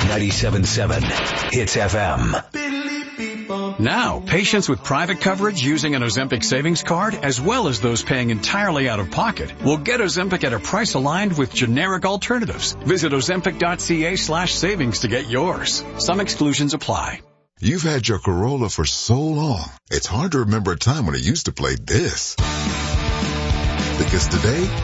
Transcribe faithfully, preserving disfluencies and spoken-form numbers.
ninety-seven point seven Hits F M. Now, patients with private coverage using an Ozempic savings card, as well as those paying entirely out of pocket, will get Ozempic at a price aligned with generic alternatives. Visit ozempic.ca slash savings to get yours. Some exclusions apply. You've had your Corolla for so long, it's hard to remember a time when it used to play this. Because today,